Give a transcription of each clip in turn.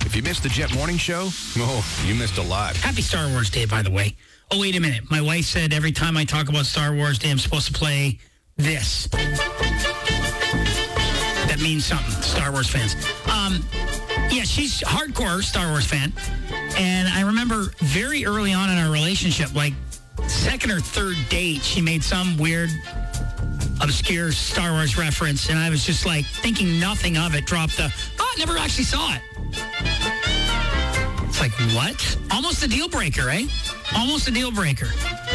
If you missed the Jet Morning Show, you missed a lot. Happy Star Wars Day, by the way. Oh, wait a minute. My wife said every time I talk about Star Wars Day, I'm supposed to play this. That means something, Star Wars fans. Yeah, she's a hardcore Star Wars fan. And I remember very early on in our relationship, like second or third date, she made some weird, obscure Star Wars reference. And I was just like thinking nothing of it, dropped the, I never actually saw it. It's like, what? Almost a deal breaker, eh? Almost a deal breaker.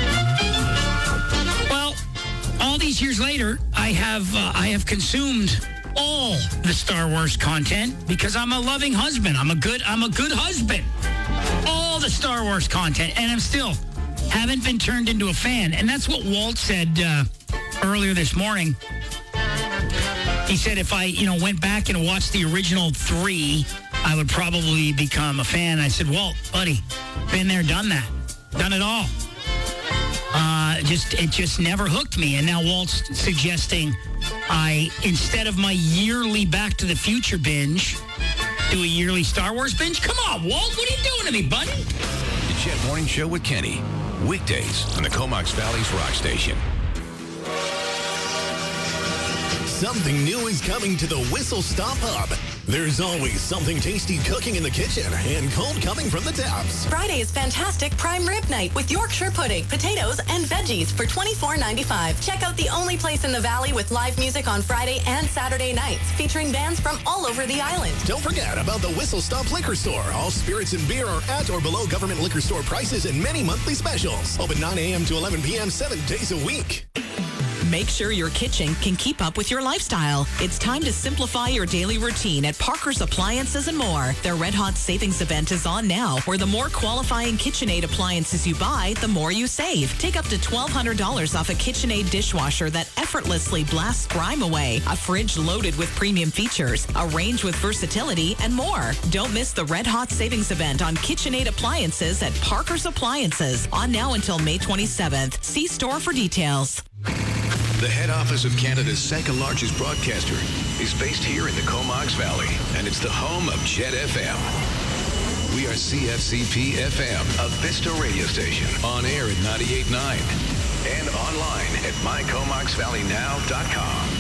Well, all these years later, I have consumed all the Star Wars content because I'm a loving husband. I'm a good husband. All the Star Wars content, and I'm still haven't been turned into a fan. And that's what Walt said earlier this morning. He said if I, went back and watched the original 3, I would probably become a fan. I said, Walt, buddy, been there, done that. Done it all. It just never hooked me. And now Walt's suggesting instead of my yearly Back to the Future binge, do a yearly Star Wars binge? Come on, Walt, what are you doing to me, buddy? The Jet Morning Show with Kenny. Weekdays on the Comox Valley's Rock Station. Something new is coming to the Whistle Stop Hub. There's always something tasty cooking in the kitchen and cold coming from the taps. Friday's fantastic prime rib night with Yorkshire pudding, potatoes, and veggies for $24.95. Check out the only place in the valley with live music on Friday and Saturday nights, featuring bands from all over the island. Don't forget about the Whistle Stop Liquor Store. All spirits and beer are at or below government liquor store prices and many monthly specials. Open 9 a.m. to 11 p.m. 7 days a week. Make sure your kitchen can keep up with your lifestyle. It's time to simplify your daily routine at Parker's Appliances and More. Their Red Hot Savings event is on now, where the more qualifying KitchenAid appliances you buy, the more you save. Take up to $1,200 off a KitchenAid dishwasher that effortlessly blasts grime away, a fridge loaded with premium features, a range with versatility, and more. Don't miss the Red Hot Savings event on KitchenAid appliances at Parker's Appliances, on now until May 27th. See store for details. The head office of Canada's second largest broadcaster is based here in the Comox Valley, and it's the home of Jet FM. We are CFCP FM, a Vista radio station, on air at 98.9 and online at mycomoxvalleynow.com.